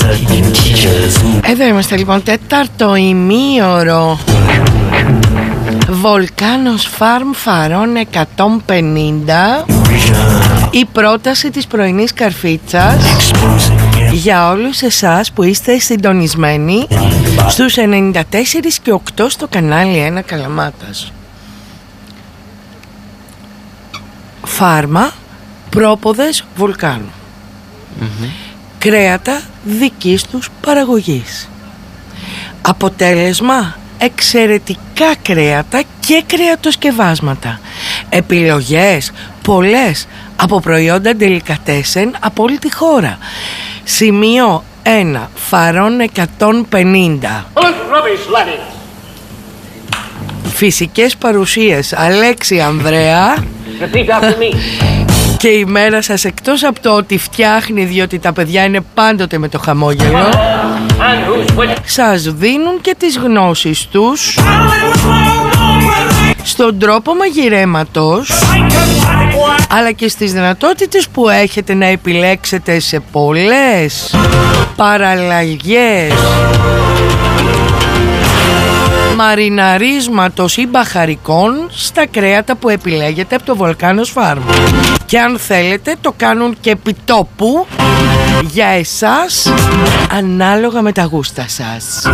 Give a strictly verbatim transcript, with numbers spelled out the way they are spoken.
Εδώ είμαστε λοιπόν, τέταρτο ημίωρο. Volcano's Farm Faron εκατόν πενήντα. Η πρόταση της πρωινής καρφίτσας για όλους εσάς που είστε συντονισμένοι στους ενενήντα τέσσερα και οκτώ στο κανάλι ένα Καλαμάτας. Φάρμα, πρόποδες βουλκάνου. Mm-hmm. Κρέατα δικής τους παραγωγής. Αποτέλεσμα, εξαιρετικά κρέατα και κρεατοσκευάσματα. Επιλογές πολλές από προϊόντα ντελικατέσεν από όλη τη χώρα. Σημείο ένα, Φαρών εκατόν πενήντα. Φυσικές παρουσίες, Αλέξη Ανδρέα. Και η μέρα σας, εκτός από το ότι φτιάχνει, διότι τα παιδιά είναι πάντοτε με το χαμόγελο, σας δίνουν και τις γνώσεις τους στον τρόπο μαγειρέματος, αλλά και στις δυνατότητες που έχετε να επιλέξετε σε πολλές παραλλαγές μαριναρίσματος ή μπαχαρικών στα κρέατα που επιλέγετε από το Volcano's Farm. Και αν θέλετε το κάνουν και επιτόπου για εσάς, ανάλογα με τα γούστα σας.